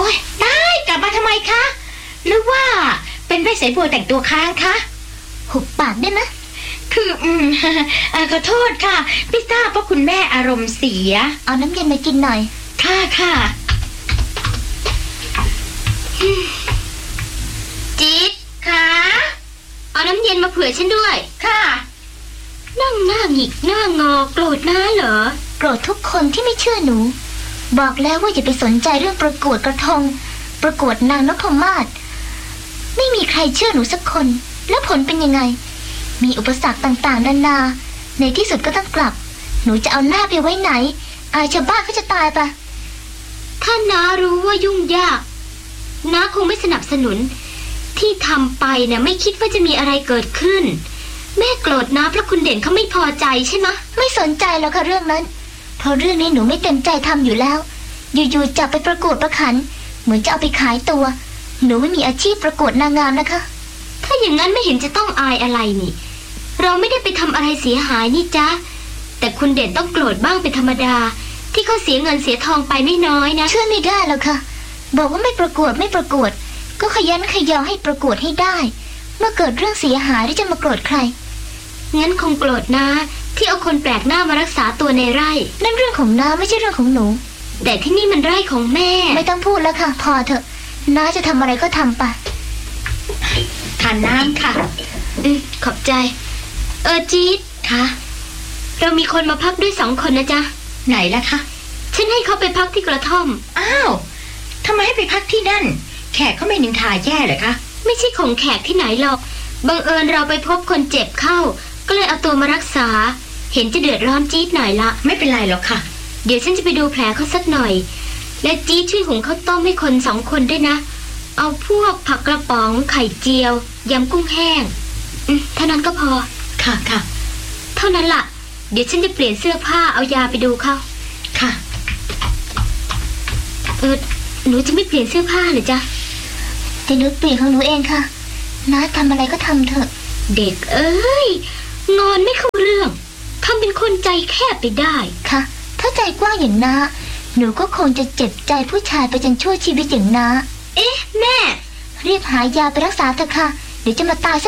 ยได้กลับมาทำไมคะหรือว่าเป็นแม่สายบัวแต่งตัวค้างคะหุบปากได้ไหมคือขอโทษค่ะไม่ทราบว่าคุณแม่อารมณ์เสียเอาน้ำเย็นมากินหน่อยค่ะค่ะจี๊ดค่ะเอาน้ำเย็นมาเผื่อฉันด้วยค่ะนั่งหน้าหงิกหน้างอโกรธน้าเหรอโกรธทุกคนที่ไม่เชื่อหนูบอกแล้วว่าอย่าไปสนใจเรื่องประกวดกระทงประกวดนางนพมาศไม่มีใครเชื่อหนูสักคนแล้วผลเป็นยังไงมีอุปสรรคต่างๆนานาในที่สุดก็ต้องกลับหนูจะเอาหน้าไปไว้ไหนอายชาวบ้านเขาจะตายปะถ้าน้ารู้ว่ายุ่งยากน้าคงไม่สนับสนุนที่ทำไปเนี่ยไม่คิดว่าจะมีอะไรเกิดขึ้นแม่โกรธน้าเพราะคุณเด่นเขาไม่พอใจใช่ไหมไม่สนใจแล้วค่ะเรื่องนั้นเพราะเรื่องนี้หนูไม่เต็มใจทำอยู่แล้วอยู่ๆจับไปประกวดประขันเหมือนจะเอาไปขายตัวหนูไม่มีอาชีพประกวดนางงามนะคะถ้าอย่างนั้นไม่เห็นจะต้องอายอะไรนี่เราไม่ได้ไปทำอะไรเสียหายนี่จ๊ะแต่คุณเด่นต้องโกรธบ้างเป็นธรรมดาที่เขาเสียเงินเสียทองไปไม่น้อยนะช่วยไม่ได้แล้วค่ะบอกว่าไม่ประกวดก็ขยันขยอให้ประกวดให้ได้เมื่อเกิดเรื่องเสียหายที่จะมาโกรธใครงั้นคงโกรธนะที่เอาคนแปลกหน้ามารักษาตัวในไร่นั่นเรื่องของน้าไม่ใช่เรื่องของหนูแต่ที่นี่มันไร่ของแม่ไม่ต้องพูดแล้วค่ะพอเถอะน้าจะทำอะไรก็ทำไปทานน้ำค่ะขอบใจจี๊ดค่ะเรามีคนมาพักด้วย2 คนนะจ๊ะไหนล่ะคะฉันให้เขาไปพักที่กระท่อมอ้าวทำไมให้ไปพักที่นั่นแขกเขาไม่นินทาแย่เหรอคะไม่ใช่ของแขกที่ไหนหรอกบังเอิญเราไปพบคนเจ็บเข้าก็เลยเอาตัวมารักษาเห็นจะเดือดร้อนจี๊ดหน่อยละไม่เป็นไรหรอกค่ะเดี๋ยวฉันจะไปดูแผลเขาสักหน่อยและจี๊ดช่วยหุงข้าวต้มให้คน2 คนด้วยนะเอาพวกผักกระป๋องไข่เจียวยำกุ้งแห้งเท่านั้นก็พอค่ะค่ะเท่านั้นล่ะเดี๋ยวฉันจะเปลี่ยนเสื้อผ้าเอายาไปดูเขาค่ะหนูจะไม่เปลี่ยนเสื้อผ้าเหรอจ๊ะแต่หนูเปลี่ยนของหนูเองค่ะน้าทำอะไรก็ทำเถอะเด็กเอ้ยงอนไม่เข้าเรื่องทำเป็นคนใจแคบไปได้ค่ะถ้าใจกว้างอย่างน้าหนูก็คงจะเจ็บใจผู้ชายไปจนชั่วชีวิตอย่างน้าแม่รีบหายาไปรักษาเถอะค่ะเดี๋ยวจะมาตายซะ